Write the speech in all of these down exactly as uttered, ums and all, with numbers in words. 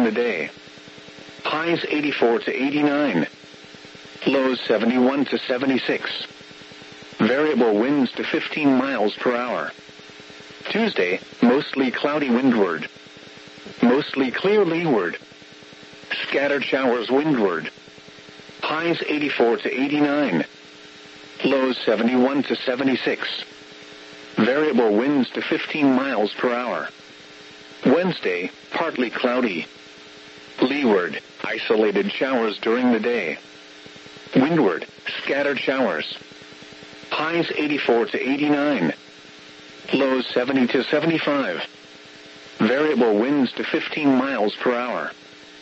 the day. Highs eighty-four to eighty-nine. Lows seventy-one to seventy-six. Variable winds to fifteen miles per hour. Tuesday, mostly cloudy windward. Mostly clear leeward. Scattered showers windward. Highs eighty-four to eighty-nine. Lows seventy-one to seventy-six. Variable winds to fifteen miles per hour. Wednesday, partly cloudy. Leeward, isolated showers during the day. Windward, scattered showers. Highs eighty-four to eighty-nine. Lows seventy to seventy-five. Variable winds to fifteen miles per hour.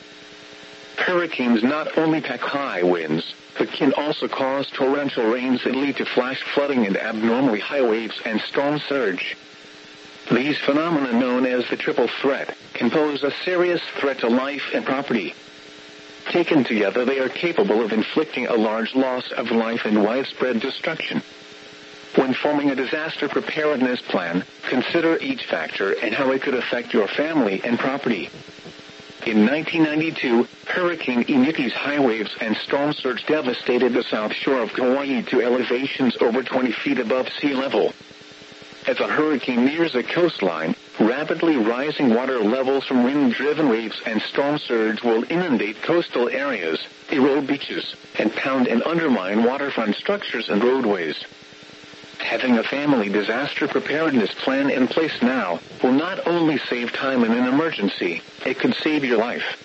Hurricanes not only pack high winds, but can also cause torrential rains that lead to flash flooding and abnormally high waves and storm surge. These phenomena, known as the triple threat, can pose a serious threat to life and property. Taken together, they are capable of inflicting a large loss of life and widespread destruction. When forming a disaster preparedness plan, consider each factor and how it could affect your family and property. In nineteen ninety-two, Hurricane Inuti's high waves and storm surge devastated the south shore of Hawaii to elevations over twenty feet above sea level. As a hurricane nears a coastline, rapidly rising water levels from wind-driven waves and storm surge will inundate coastal areas, erode beaches, and pound and undermine waterfront structures and roadways. Having a family disaster preparedness plan in place now will not only save time in an emergency, it could save your life.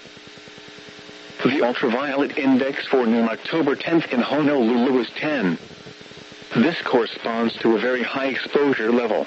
The ultraviolet index for noon October tenth in Honolulu is ten. This corresponds to a very high exposure level.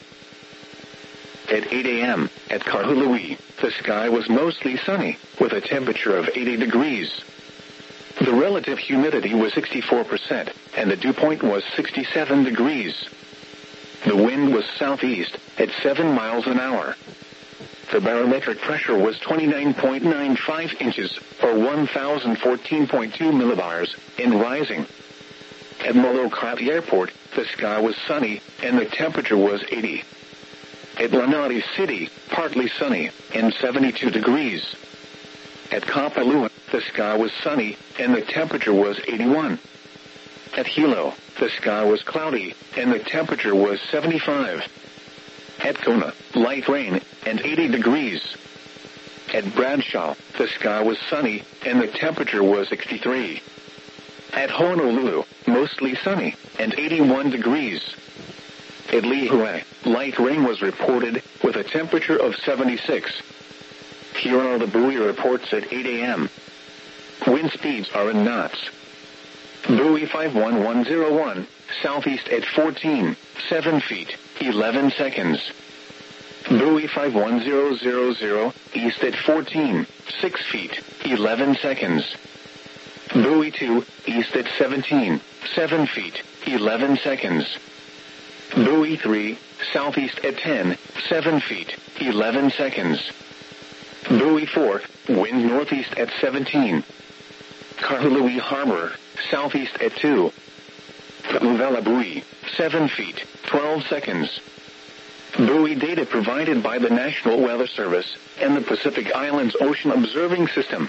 At eight a.m., at Kahului, the sky was mostly sunny, with a temperature of eighty degrees. The relative humidity was sixty-four percent, and the dew point was sixty-seven degrees. The wind was southeast, at seven miles an hour. The barometric pressure was twenty-nine point nine five inches, or one thousand fourteen point two millibars, and rising. At Molokai Airport, the sky was sunny, and the temperature was eighty. At Lanai City, partly sunny, and seventy-two degrees. At Kapalua, the sky was sunny, and the temperature was eighty-one. At Hilo, the sky was cloudy, and the temperature was seventy-five. At Kona, light rain, and eighty degrees. At Bradshaw, the sky was sunny, and the temperature was sixty-three. At Honolulu, mostly sunny, and eighty-one degrees. At Lihue, light rain was reported, with a temperature of seventy-six. Here are the buoy reports at eight a.m. Wind speeds are in knots. Buoy five one one zero one, southeast at fourteen, seven feet, eleven seconds. Buoy five one zero zero zero, east at fourteen, six feet, eleven seconds. Buoy two, east at seventeen, seven feet, eleven seconds. Buoy three, southeast at ten, seven feet, eleven seconds. Buoy four, wind northeast at seventeen. Kahului Harbor, southeast at two. Kaluvela Buoy, seven feet, twelve seconds. Buoy data provided by the National Weather Service and the Pacific Islands Ocean Observing System.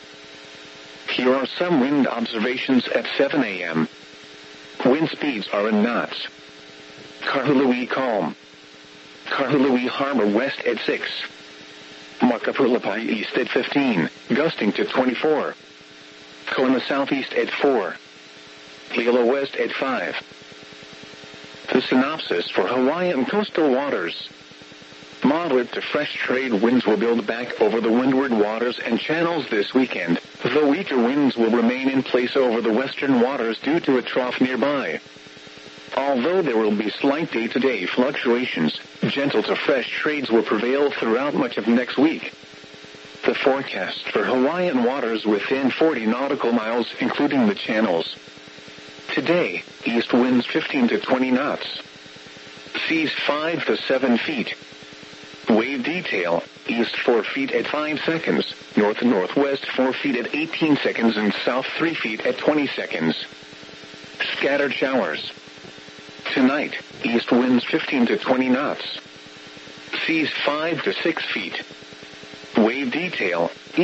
Here are some wind observations at seven a.m. Wind speeds are in knots. Kahului calm. Kahului Harbor west at six. Makapulapai east at fifteen, gusting to twenty-four. Kona southeast at four. Hilo west at five. The synopsis for Hawaiian coastal waters. Moderate to fresh trade winds will build back over the windward waters and channels this weekend, though weaker winds will remain in place over the western waters due to a trough nearby. Although there will be slight day-to-day fluctuations, gentle to fresh trades will prevail throughout much of next week. The forecast for Hawaiian waters within forty nautical miles, including the channels. Today, east winds fifteen to twenty knots. Seas five to seven feet. Wave detail, east four feet at five seconds, north-northwest four feet at eighteen seconds, and south three feet at twenty seconds. Scattered showers. Tonight, east winds fifteen to twenty knots. Seas five to six feet. Wave detail,